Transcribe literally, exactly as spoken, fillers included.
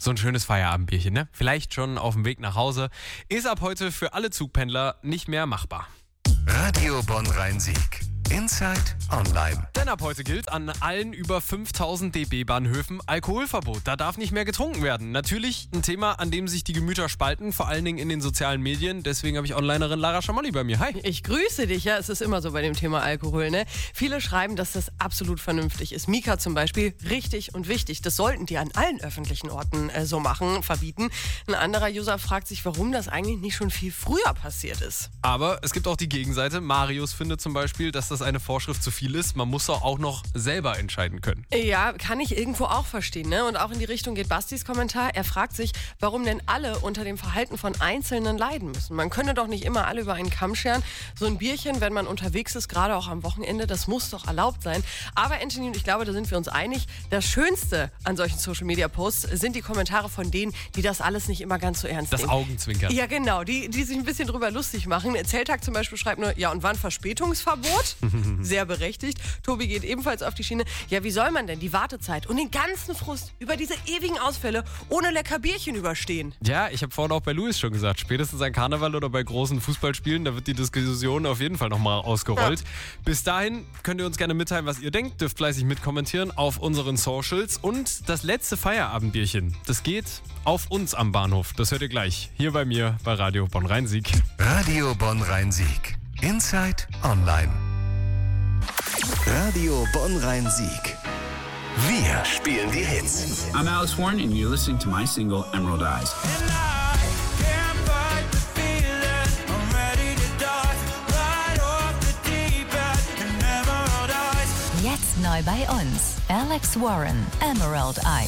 So ein schönes Feierabendbierchen, ne? Vielleicht schon auf dem Weg nach Hause. Ist ab heute für alle Zugpendler nicht mehr machbar. Radio Bonn-Rhein-Sieg. Inside Online. Denn ab heute gilt an allen über fünftausend DB-Bahnhöfen Alkoholverbot. Da darf nicht mehr getrunken werden. Natürlich ein Thema, an dem sich die Gemüter spalten, vor allen Dingen in den sozialen Medien. Deswegen habe ich Onlinerin Lara Schamolli bei mir. Hi. Ich grüße dich. Ja, es ist immer so bei dem Thema Alkohol, ne? Viele schreiben, dass das absolut vernünftig ist. Mika zum Beispiel, richtig und wichtig. Das sollten die an allen öffentlichen Orten äh, so machen, verbieten. Ein anderer User fragt sich, warum das eigentlich nicht schon viel früher passiert ist. Aber es gibt auch die Gegenseite. Marius findet zum Beispiel, dass das eine Vorschrift zu viel ist. Man muss doch auch noch selber entscheiden können. Ja, kann ich irgendwo auch verstehen, ne? Und auch in die Richtung geht Bastis Kommentar. Er fragt sich, warum denn alle unter dem Verhalten von Einzelnen leiden müssen. Man könne doch nicht immer alle über einen Kamm scheren. So ein Bierchen, wenn man unterwegs ist, gerade auch am Wochenende, das muss doch erlaubt sein. Aber Anthony und ich glaube, da sind wir uns einig, das Schönste an solchen Social-Media-Posts sind die Kommentare von denen, die das alles nicht immer ganz so ernst Das nehmen. Augenzwinkern. Ja, genau, die, die sich ein bisschen drüber lustig machen. Zelltag zum Beispiel schreibt nur, ja, und wann Verspätungsverbot? Sehr berechtigt. Tobi geht ebenfalls auf die Schiene. Ja, wie soll man denn die Wartezeit und den ganzen Frust über diese ewigen Ausfälle ohne lecker Bierchen überstehen? Ja, ich habe vorhin auch bei Luis schon gesagt, spätestens an Karneval oder bei großen Fußballspielen, da wird die Diskussion auf jeden Fall nochmal ausgerollt. Ja. Bis dahin könnt ihr uns gerne mitteilen, was ihr denkt. Dürft fleißig mitkommentieren auf unseren Socials. Und das letzte Feierabendbierchen, das geht auf uns am Bahnhof. Das hört ihr gleich hier bei mir bei Radio Bonn-Rhein-Sieg. Radio Bonn-Rhein-Sieg. Inside Online. Radio Bonn-Rhein-Sieg. Wir spielen die Hits. I'm Alex Warren and you're listening to my single Emerald Eyes. Jetzt neu bei uns. Alex Warren, Emerald Eyes.